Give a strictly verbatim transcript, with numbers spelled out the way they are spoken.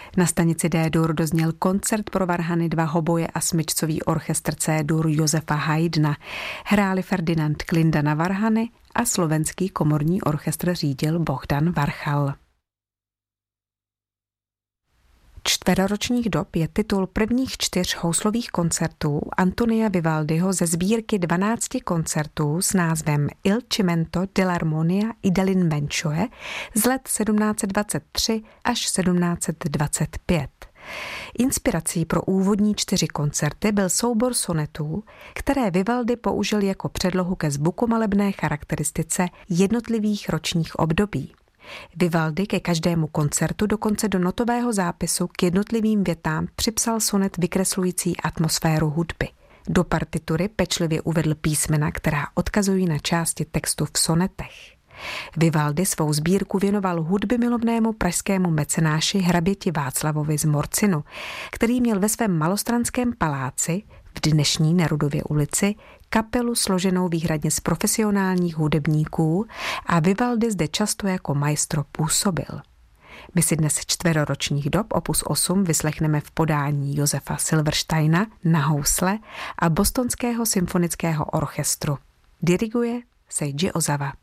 Na stanici D-dur dozněl koncert pro varhany, dva hoboje a smyčcový orchestr C-dur Josefa Haydna. Hráli Ferdinand Klinda na varhany a slovenský komorní orchestr řídil Bohdan Varchal. Čtveroročních dob je titul prvních čtyř houslových koncertů Antonia Vivaldiho ze sbírky dvanácti koncertů s názvem Il Cimento dell'Armonia i dell'Invenzione z let sedmnáct dvacet tři až sedmnáct dvacet pět. Inspirací pro úvodní čtyři koncerty byl soubor sonetů, které Vivaldi použil jako předlohu ke zvukomalebné charakteristice jednotlivých ročních období. Vivaldi ke každému koncertu dokonce do notového zápisu k jednotlivým větám připsal sonet vykreslující atmosféru hudby. Do partitury pečlivě uvedl písmena, která odkazují na části textu v sonetech. Vivaldi svou sbírku věnoval hudby milovnému pražskému mecenáši hraběti Václavovi z Morcinu, který měl ve svém malostranském paláci v dnešní Nerudově ulici kapelu složenou výhradně z profesionálních hudebníků a Vivaldi zde často jako maestro působil. My si dnes čtveroročních dob opus osm vyslechneme v podání Josefa Silversteina na housle a Bostonského symfonického orchestru. Diriguje Seiji Ozawa.